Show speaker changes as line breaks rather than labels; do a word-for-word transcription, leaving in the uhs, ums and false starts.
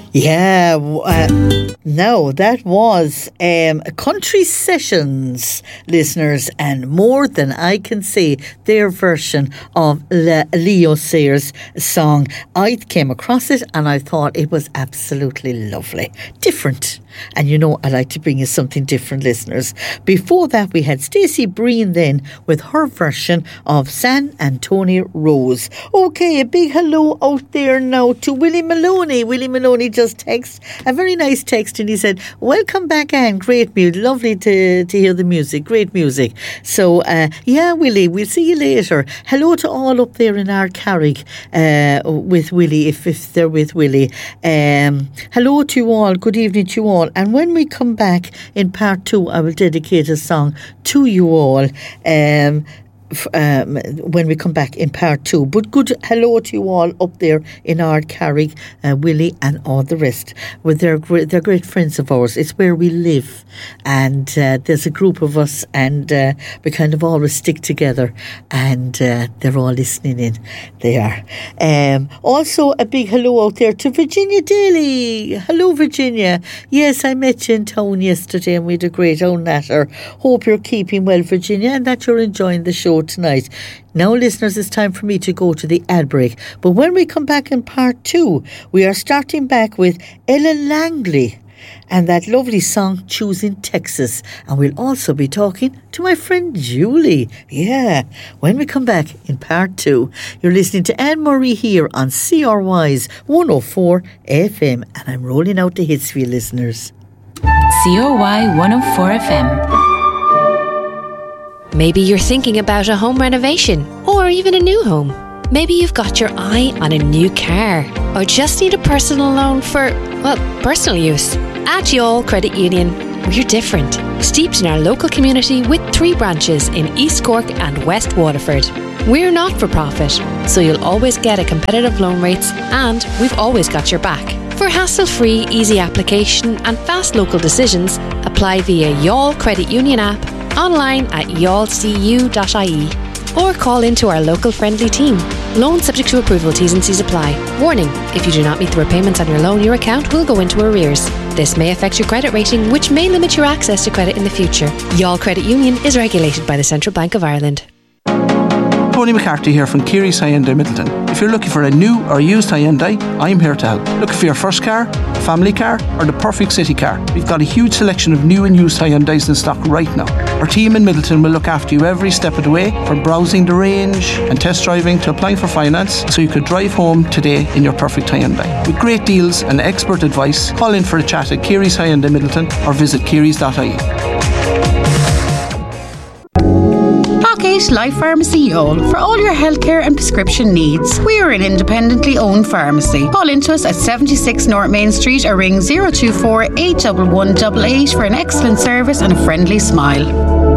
Yeah, uh, no, that was um, Country Sessions, listeners, and More Than I Can Say, their version of Le- Leo Sayers' song. I came across it and I thought it was absolutely lovely. Different. And you know, I like to bring you something different, listeners. Before that, we had Stacey Breen then with her version of San Antonio Rose. Okay, a big hello out there now to Willie Maloney. Willie Maloney just texted a very nice text and he said, welcome back, Anne. Great music. Lovely to, to hear the music. Great music. So, uh, yeah, Willie, we'll see you later. Hello to all up there in Ardcarrig uh, with Willie, if, if they're with Willie. Um, hello to you all. Good evening to you all. And when we come back in part two, I will dedicate a song to you all. Um, Um, when we come back in part two. But good hello to you all up there in Ardcarrig, uh, Willie and all the rest. Well, they're, great, they're great friends of ours. It's where we live. And uh, there's a group of us and uh, we kind of always stick together. And uh, they're all listening in. They are. Um, also, a big hello out there to Virginia Daly. Hello, Virginia. Yes, I met you in town yesterday and we had a great old natter. Hope you're keeping well, Virginia, and that you're enjoying the show tonight. Now, listeners, it's time for me to go to the ad break. But when we come back in part two, we are starting back with Ellen Langley and that lovely song, Choosing Texas. And we'll also be talking to my friend Julie. Yeah, when we come back in part two. You're listening to Anne-Marie here on C R Y's one oh four F M. And I'm rolling out the hits for you, listeners.
C R Y one oh four F M.
Maybe you're thinking about a home renovation or even a new home. Maybe you've got your eye on a new car or just need a personal loan for, well, personal use. At Youall Credit Union, we're different. Steeped in our local community with three branches in East Cork and West Waterford. We're not for profit, so you'll always get a competitive loan rates and we've always got your back. For hassle-free, easy application and fast local decisions, apply via Youall Credit Union app, online at youall c u dot i e or call into our local friendly team. Loan subject to approval, T's and C's apply. Warning, if you do not meet the repayments on your loan, your account will go into arrears. This may affect your credit rating, which may limit your access to credit in the future. Youall Credit Union is regulated by the Central Bank of Ireland.
Tony McCarthy here from Kiri's Hyundai Middleton. If you're looking for a new or used Hyundai, I'm here to help. Looking for your first car, family car, or the perfect city car? We've got a huge selection of new and used Hyundais in stock right now. Our team in Middleton will look after you every step of the way, from browsing the range and test driving to applying for finance, so you could drive home today in your perfect Hyundai. With great deals and expert advice, call in for a chat at Kiri's Hyundai Middleton or visit kiris dot i e.
Parkgate Life Pharmacy Youall for all your healthcare and prescription needs. We are an independently owned pharmacy. Call into us at seventy-six North Main Street or ring zero two four, eight one one, eight eight eight for an excellent service and a friendly smile.